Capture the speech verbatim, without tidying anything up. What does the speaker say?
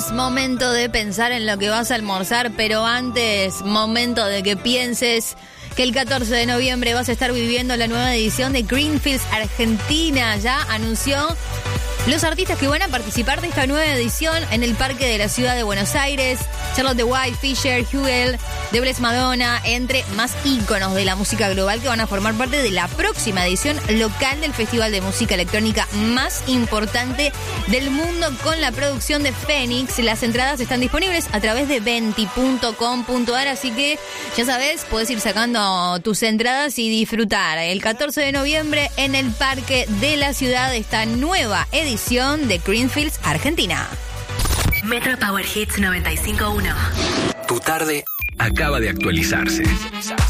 Es momento de pensar en lo que vas a almorzar, pero antes, momento de que pienses que el catorce de noviembre vas a estar viviendo la nueva edición de Greenfields Argentina. Ya anunció los artistas que van a participar de esta nueva edición en el Parque de la Ciudad de Buenos Aires. Charlotte de White, Fisher, Hugel, The Bless Madonna, entre más íconos de la música global que van a formar parte de la próxima edición local del Festival de Música Electrónica más importante del mundo, con la producción de Phoenix. Las entradas están disponibles a través de venti punto com punto ar, así que ya sabes, puedes ir sacando tus entradas y disfrutar el catorce de noviembre en el Parque de la Ciudad de esta nueva edición de Greenfields Argentina. Metro Power Hits noventa y cinco punto uno. Tu tarde acaba de actualizarse.